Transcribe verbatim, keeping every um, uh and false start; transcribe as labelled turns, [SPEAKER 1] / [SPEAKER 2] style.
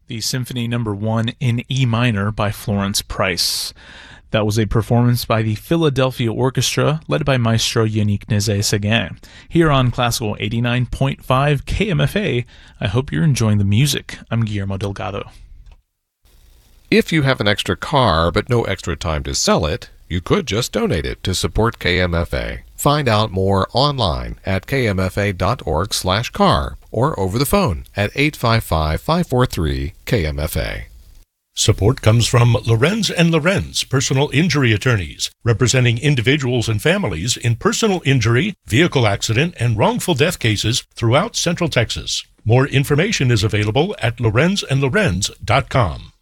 [SPEAKER 1] the Symphony Number One in E minor by Florence Price. That was a performance by the Philadelphia Orchestra, led by Maestro Yannick Nézet-Séguin. Here on Classical eighty-nine point five K M F A, I hope you're enjoying the music. I'm Guillermo Delgado.
[SPEAKER 2] If you have an extra car but no extra time to sell it, you could just donate it to support K M F A. Find out more online at k m f a dot org slash car or over the phone at eight five five, five four three, K M F A.
[SPEAKER 3] Support comes from Lorenz and Lorenz, personal injury attorneys, representing individuals and families in personal injury, vehicle accident, and wrongful death cases throughout Central Texas. More information is available at lorenz and lorenz dot com.